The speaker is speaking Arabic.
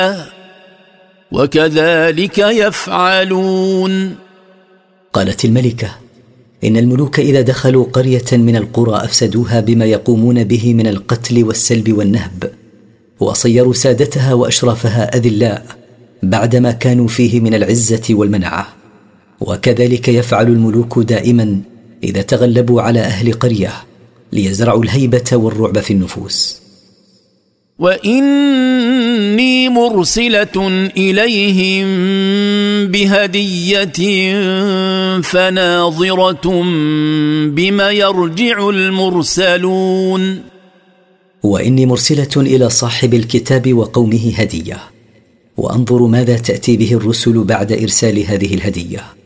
وكذلك يفعلون. قالت الملكة: إن الملوك إذا دخلوا قرية من القرى أفسدوها بما يقومون به من القتل والسلب والنهب، وصيروا سادتها وأشرافها أذلاء بعدما كانوا فيه من العزة والمنعة. وكذلك يفعل الملوك دائما إذا تغلبوا على أهل قرية ليزرعوا الهيبة والرعب في النفوس. وإني مرسلة إليهم بهدية فناظرة بما يرجع المرسلون. وإني مرسلة إلى صاحب الكتاب وقومه هدية، وأنظر ماذا تأتي به الرسل بعد إرسال هذه الهدية.